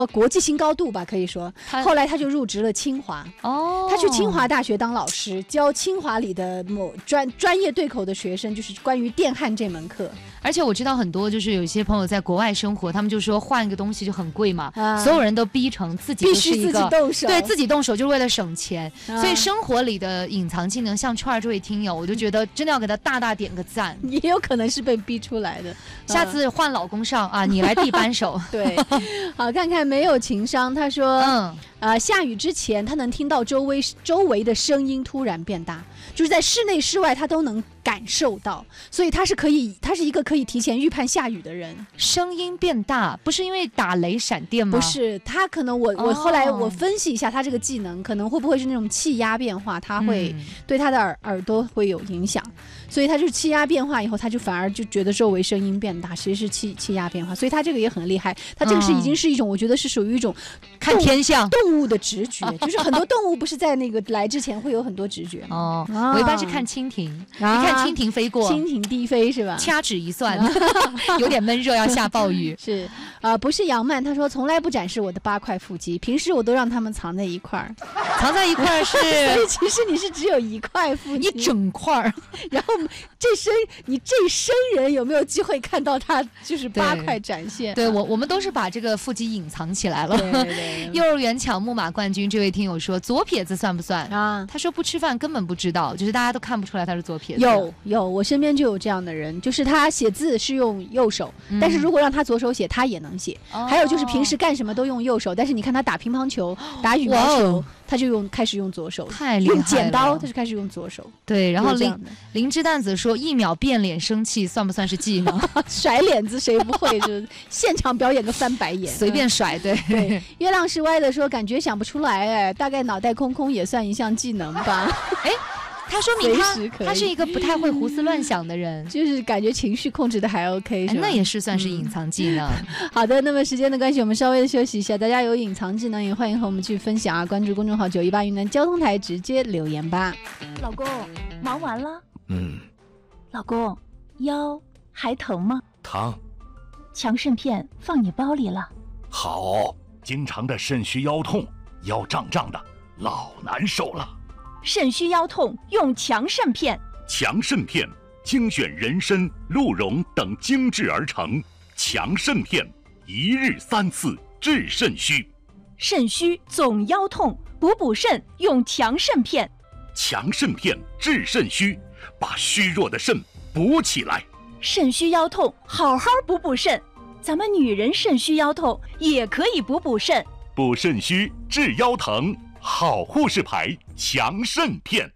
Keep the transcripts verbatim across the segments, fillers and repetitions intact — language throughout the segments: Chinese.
国际新高度吧，可以说。后来他就入职了清华。哦，他去清华大学当老师，教清华里的某专专业对口的学生，就是关于电焊这门课。 而且我知道很多，就是有一些朋友在国外生活，他们就说换一个东西就很贵嘛，啊、所有人都逼成自己必须自己动手， 对自己动手就是为了省钱。啊、所以生活里的隐藏技能，像圈儿这位听友，我就觉得真的要给他大大点个赞。 也有可能是被逼出来的。 下次换老公上啊，你来递扳手。 对，好，看看没有情商，他说，嗯，呃，下雨之前他能听到周围周围的声音突然变大，就是在室内室外他都能感受到，所以他是可以，他是一个可以提前预判下雨的人。 声音变大，不是因为打雷闪电吗？ 不是，他可能我我后来我分析一下他这个技能，可能会不会是那种气压变化，他会对他的耳、嗯、耳朵会有影响，所以他就是气压变化以后，他就反而就觉得周围声音变大，其实是气气压变化，所以他这个也很厉害。他这个是已经是一种，我觉得是属于一种看天象动物的直觉，就是很多动物不是在那个来之前会有很多直觉吗？ 哦，啊、我一般是看蜻蜓，啊、你看蜻蜓飞过， 蜻蜓低飞是吧？ 掐指一算，有点闷热，要下暴雨。 是，啊、呃，不是杨曼，他说从来不展示我的八块腹肌，平时我都让他们藏在一块儿， 藏在一块儿是， 所以其实你是只有一块腹肌， 一整块儿，然后这生你这生人有没有机会看到他就是八块展现？ 对, 对我我们都是把这个腹肌隐藏起来了。 对对对幼儿园抢木马冠军这位听友说左撇子算不算啊？他说不吃饭根本不知道，就是大家都看不出来他是左撇子。 有有，我身边就有这样的人，就是他写字是用右手，嗯、但是如果让他左手写，他也能写。哦、还有就是平时干什么都用右手，但是你看他打乒乓球、打羽毛球，他就用开始用左手， 太厉害了。 用剪刀，他就开始用左手。 对，然后林林之蛋子说一秒变脸生气算不算是技能？ 甩脸子谁不会？就是现场表演个翻白眼， 随便甩。对对，月亮是歪的说感觉想不出来哎，大概脑袋空空也算一项技能吧。 哎。他说明他他是一个不太会胡思乱想的人， 就是感觉情绪控制的还 OK， 是吧？ 那也是算是隐藏技能。 嗯、好的，那么时间的关系，我们稍微的休息一下。大家有隐藏技能也欢迎和我们去分享啊！关注公众号九一八云南交通台，直接留言吧。 老公，忙完了？ 嗯。 老公，腰还疼吗？ 疼。 强肾片放你包里了。 好，经常的肾虚腰痛，腰胀胀的，老难受了。 肾虚腰痛用强肾片， 强肾片精选人参、鹿茸等精制而成，强肾片一日三次治肾虚。 肾虚总腰痛，补补肾用强肾片。 强肾片治肾虚，把虚弱的肾补起来。 肾虚腰痛，好好补补肾。咱们女人肾虚腰痛也可以补补肾， 补肾虚治腰疼。好护士牌强肾片。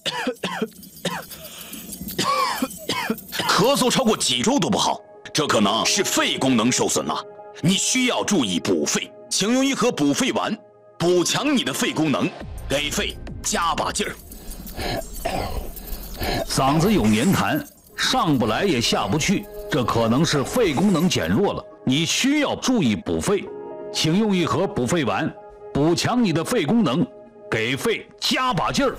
咳嗽超过几周都不好，这可能是肺功能受损了，你需要注意补肺，请用一盒补肺丸，补强你的肺功能，给肺加把劲儿。 嗓子有黏痰，上不来也下不去，这可能是肺功能减弱了，你需要注意补肺，请用一盒补肺丸。补强你的肺功能，给肺加把劲儿。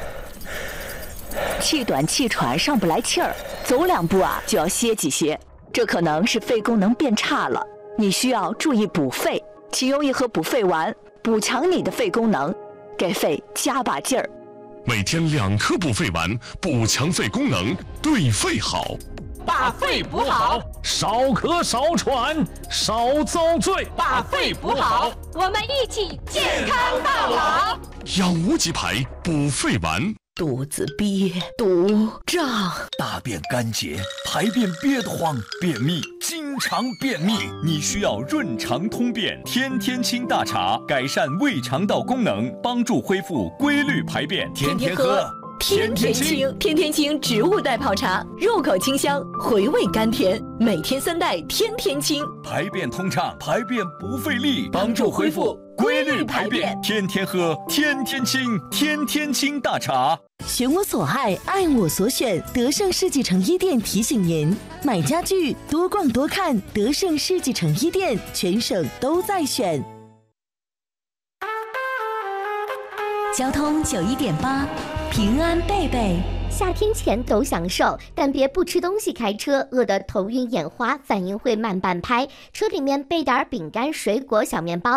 气短气喘上不来气儿，走两步啊就要歇几歇，这可能是肺功能变差了，你需要注意补肺，请用一盒补肺丸，补强你的肺功能，给肺加把劲儿。 每天两颗补肺丸，补强肺功能，对肺好。 把肺补好， 少咳少喘少遭罪。 把肺补好， 我们一起健康到老。 养无极牌补肺丸。 肚子憋、堵、胀， 大便干结，排便憋得慌，便秘，经常便秘，你需要润肠通便天天清大茶，改善胃肠道功能，帮助恢复规律排便，天天喝。 天天清，天天清植物代泡茶，入口清香，回味甘甜，每天三袋，天天清， 排便通畅，排便不费力，帮助恢复规律排便，天天喝，天天清，天天清大茶。 选我所爱，爱我所选，德胜世纪城一店提醒您：买家具多逛多看，德胜世纪城一店，全省都在选。 交通九一点八。平安贝贝夏天前都享受，但别不吃东西开车，饿得头晕眼花，反应会慢半拍。车里面备点饼干、水果、小面包。